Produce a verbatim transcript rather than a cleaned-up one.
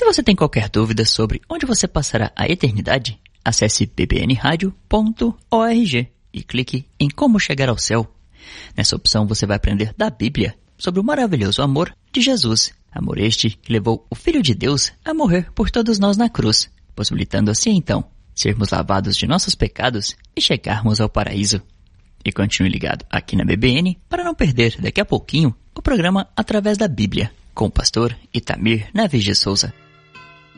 você tem qualquer dúvida sobre onde você passará a eternidade, acesse b b n radio ponto org e clique em Como Chegar ao Céu. Nessa opção você vai aprender da Bíblia sobre o maravilhoso amor de Jesus. Amor este que levou o Filho de Deus a morrer por todos nós na cruz, possibilitando assim então sermos lavados de nossos pecados e chegarmos ao paraíso. E continue ligado aqui na B B N para não perder daqui a pouquinho o programa Através da Bíblia, com o pastor Itamir Neves de Souza.